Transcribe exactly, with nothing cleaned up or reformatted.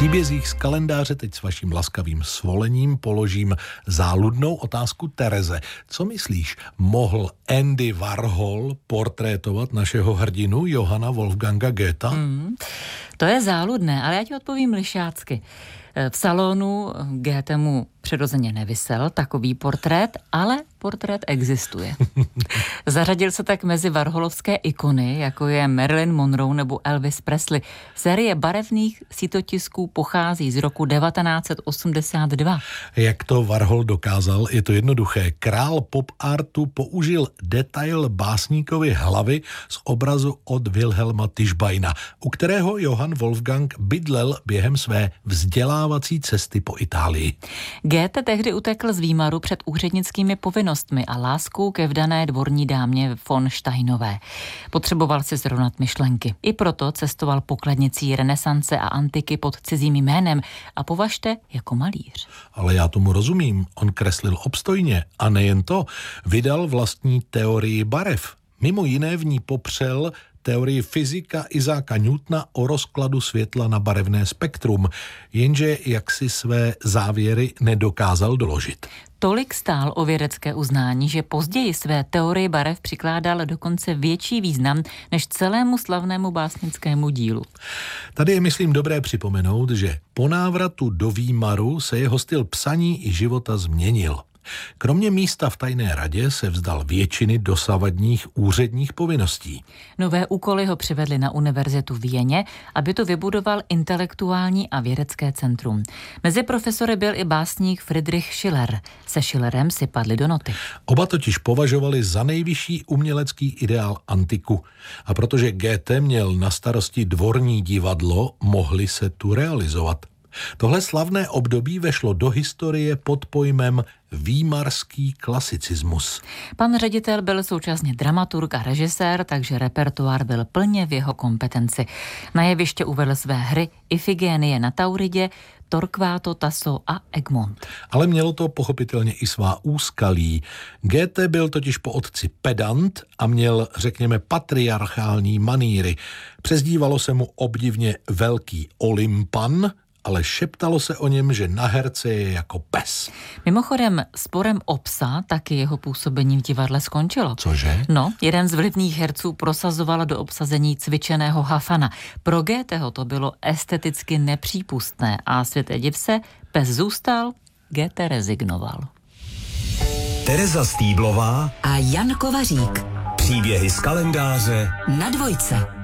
příbězích z kalendáře teď s vaším laskavým svolením položím záludnou otázku Tereze. Co myslíš, mohl Andy Warhol portrétovat našeho hrdinu Johanna Wolfganga Goetha? Hmm, to je záludné, ale já ti odpovím lišácky. V salonu Goethe mu přirozeně nevysel takový portrét, ale portrét existuje. Zařadil se tak mezi warholovské ikony, jako je Marilyn Monroe nebo Elvis Presley. Série barevných sítotisků pochází z roku devatenáct set osmdesát dva. Jak to Warhol dokázal, je to jednoduché. Král pop artu použil detail básníkovy hlavy z obrazu od Wilhelma Tischbeina, u kterého Johann Wolfgang bydlel během své vzdělávací cesty po Itálii. Goethe tehdy utekl z Výmaru před úřednickými povinnostmi a láskou ke vdané dvorní dámě von Steinové. Potřeboval si zrovnat myšlenky. I proto cestoval pokladnicí renesance a antiky pod cizím jménem a považte jako malíř. Ale já tomu rozumím. On kreslil obstojně a nejen to. Vydal vlastní teorii barev. Mimo jiné v ní popřel teorii fyzika Isaaca Newtona o rozkladu světla na barevné spektrum, jenže jaksi své závěry nedokázal doložit. Tolik stál o vědecké uznání, že později své teorii barev přikládal dokonce větší význam než celému slavnému básnickému dílu. Tady je, myslím, dobré připomenout, že po návratu do Výmaru se jeho styl psaní i života změnil. Kromě místa v tajné radě se vzdal většiny dosavadních úředních povinností. Nové úkoly ho přivedly na univerzitu v Víně, aby tu vybudoval intelektuální a vědecké centrum. Mezi profesory byl i básník Friedrich Schiller. Se Schillerem si padli do noty. Oba totiž považovali za nejvyšší umělecký ideál antiku. A protože Goethe měl na starosti dvorní divadlo, mohli se tu realizovat. Tohle slavné období vešlo do historie pod pojmem výmarský klasicismus. Pan ředitel byl současně dramaturg a režisér, takže repertoár byl plně v jeho kompetenci. Na jeviště uvedl své hry Ifigénie na Tauridě, Torquato Tasso a Egmont. Ale mělo to pochopitelně i svá úskalí. Goethe byl totiž po otci pedant a měl, řekněme, patriarchální maníry. Přezdívalo se mu obdivně velký Olympan, ale šeptalo se o něm, že na herce je jako pes. Mimochodem, sporem o psa taky jeho působení v divadle skončilo. Cože? No, jeden z vlivných herců prosazoval do obsazení cvičeného Hafana. Pro Goetheho to bylo esteticky nepřípustné a světe div se, pes zůstal, Goethe rezignoval. Tereza Stýblová a Jan Kovařík. Příběhy z kalendáře na Dvojce.